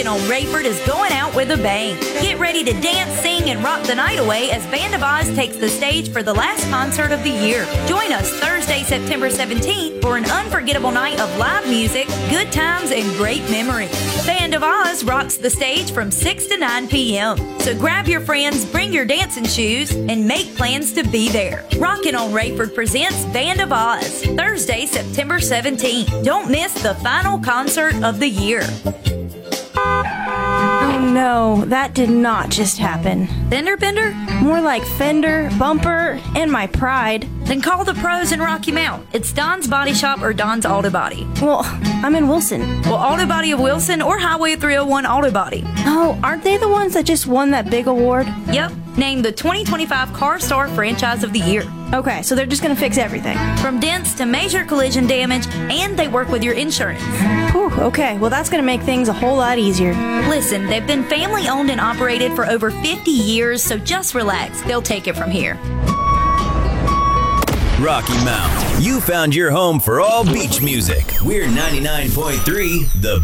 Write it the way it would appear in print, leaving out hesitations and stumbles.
Rockin' on Rayford is going out with a bang. Get ready to dance, sing, and rock the night away as Band of Oz takes the stage for the last concert of the year. Join us Thursday, September 17th for an unforgettable night of live music, good times, and great memories. Band of Oz rocks the stage from 6 to 9 p.m. So grab your friends, bring your dancing shoes, and make plans to be there. Rockin' on Rayford presents Band of Oz, Thursday, September 17th. Don't miss the final concert of the year. Oh no, that did not just happen. Fender bender? More like fender, bumper, and my pride. Then call the pros and rock him out. It's Don's Body Shop or Don's Auto Body. Well, I'm in Wilson. Well, Auto Body of Wilson or Highway 301 Auto Body. Oh, aren't they the ones that just won that big award? Yep, named the 2025 Car Star Franchise of the Year. Okay, so they're just gonna fix everything. From dents to major collision damage, and they work with your insurance. Whew, okay, well that's gonna make things a whole lot easier. Listen, they've been family owned and operated for over 50 years, so just relax. They'll take it from here. Rocky Mount, you found your home for all beach music. We're 99.3 The